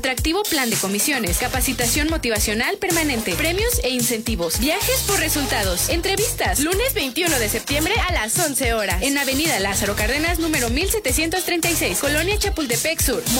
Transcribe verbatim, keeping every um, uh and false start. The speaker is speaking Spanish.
Atractivo plan de comisiones, capacitación motivacional permanente, premios e incentivos, viajes por resultados, entrevistas. Lunes veintiuno de septiembre a las once horas. En Avenida Lázaro Cárdenas, número mil setecientos treinta y seis, Colonia Chapultepec Sur.